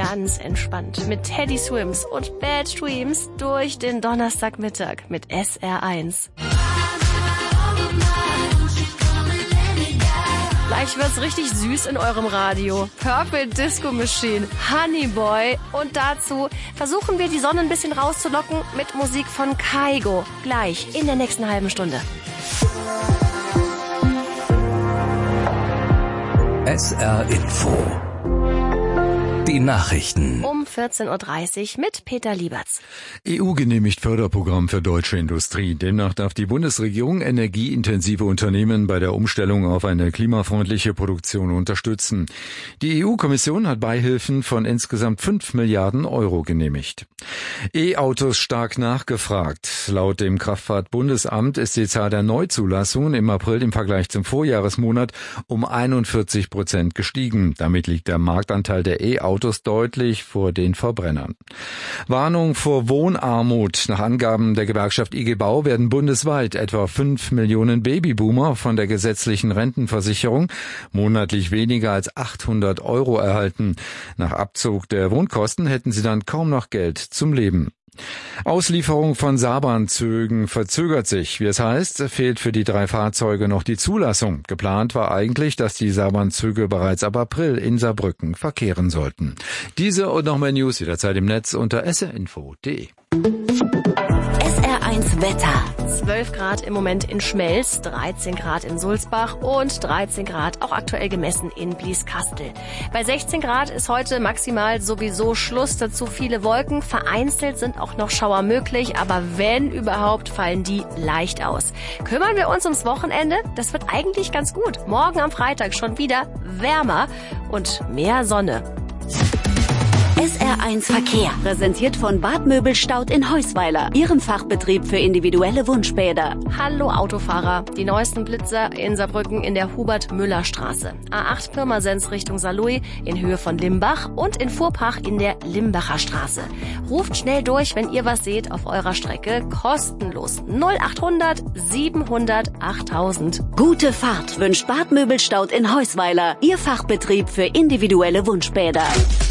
ganz entspannt mit Teddy Swims und Bad Dreams durch den Donnerstagmittag mit SR1. Gleich wird's richtig süß in eurem Radio. Purple Disco Machine, Honey Boy und dazu versuchen wir die Sonne ein bisschen rauszulocken mit Musik von Kygo. Gleich in der nächsten halben Stunde. SR Info. Die Nachrichten. Um 14.30 Uhr mit Peter Lieberts. EU genehmigt Förderprogramm für deutsche Industrie. Demnach darf die Bundesregierung energieintensive Unternehmen bei der Umstellung auf eine klimafreundliche Produktion unterstützen. Die EU-Kommission hat Beihilfen von insgesamt 5 Milliarden Euro genehmigt. E-Autos stark nachgefragt. Laut dem Kraftfahrtbundesamt ist die Zahl der Neuzulassungen im April im Vergleich zum Vorjahresmonat um 41% gestiegen. Damit liegt der Marktanteil der E-Autos deutlich vor den Verbrennern. Warnung vor Wohnarmut. Nach Angaben der Gewerkschaft IG Bau werden bundesweit etwa 5 Millionen Babyboomer von der gesetzlichen Rentenversicherung monatlich weniger als 800 Euro erhalten. Nach Abzug der Wohnkosten hätten sie dann kaum noch Geld zum Leben. Auslieferung von Saarbahnzügen verzögert sich. Wie es heißt, fehlt für die 3 Fahrzeuge noch die Zulassung. Geplant war eigentlich, dass die Saarbahnzüge bereits ab April in Saarbrücken verkehren sollten. Diese und noch mehr News jederzeit im Netz unter srinfo.de. SR1 Wetter. 12 Grad im Moment in Schmelz, 13 Grad in Sulzbach und 13 Grad auch aktuell gemessen in Blieskastel. Bei 16 Grad ist heute maximal sowieso Schluss, dazu viele Wolken. Vereinzelt sind auch noch Schauer möglich, aber wenn überhaupt, fallen die leicht aus. Kümmern wir uns ums Wochenende? Das wird eigentlich ganz gut. Morgen am Freitag schon wieder wärmer und mehr Sonne. SR1 Verkehr, präsentiert von Bad Möbelstaud in Heusweiler, Ihrem Fachbetrieb für individuelle Wunschbäder. Hallo Autofahrer, die neuesten Blitzer in Saarbrücken in der Hubert-Müller-Straße. A8 Pirmasens Richtung Saarlouis in Höhe von Limbach und in Furpach in der Limbacher Straße. Ruft schnell durch, wenn ihr was seht auf eurer Strecke, kostenlos. 0800 700 8000. Gute Fahrt wünscht Bad Möbelstaud in Heusweiler, Ihr Fachbetrieb für individuelle Wunschbäder.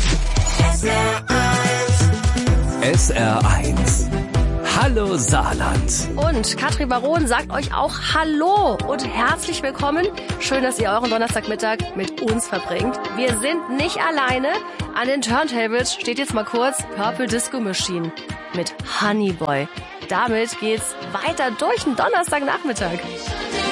SR1. Hallo Saarland. Und Katrin Baron sagt euch auch Hallo und herzlich willkommen. Schön, dass ihr euren Donnerstagmittag mit uns verbringt. Wir sind nicht alleine. An den Turntables steht jetzt mal kurz Purple Disco Machine mit Honey Boy. Damit geht's weiter durch den Donnerstagnachmittag.